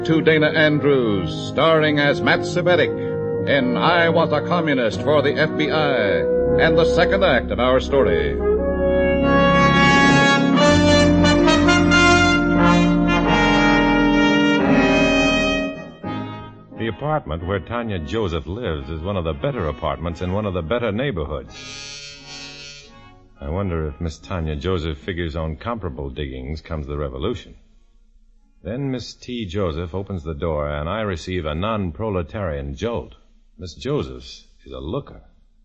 To Dana Andrews, starring as Matt Cvetic in I Was a Communist for the FBI, and the second act of our story. The apartment where Tanya Joseph lives is one of the better apartments in one of the better neighborhoods. I wonder if Miss Tanya Joseph figures on comparable diggings comes the revolution. Then Miss T. Joseph opens the door, and I receive a non-proletarian jolt. Miss Joseph is a looker.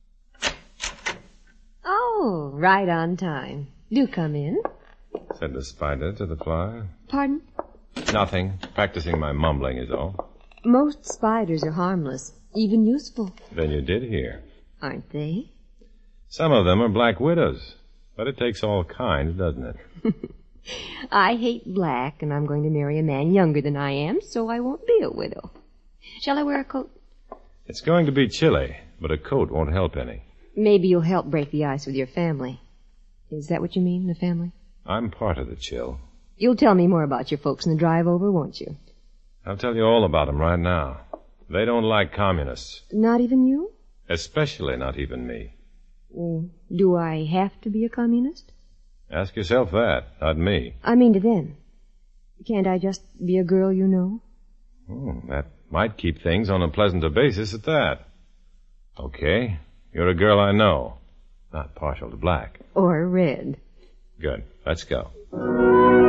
Oh, right on time. Do come in. Said the spider to the fly. Pardon? Nothing. Practicing my mumbling is all. Most spiders are harmless, even useful. Then you did hear. Aren't they? Some of them are black widows. But it takes all kinds, doesn't it? I hate black, and I'm going to marry a man younger than I am, so I won't be a widow. Shall I wear a coat? It's going to be chilly, but a coat won't help any. Maybe you'll help break the ice with your family. Is that what you mean, the family? I'm part of the chill. You'll tell me more about your folks in the drive over, won't you? I'll tell you all about them right now. They don't like communists. Not even you? Especially not even me. Well, do I have to be a communist? Ask yourself that, not me. I mean to them. Can't I just be a girl you know? That might keep things on a pleasanter basis at that. Okay, you're a girl I know. Not partial to black. Or red. Good. Let's go.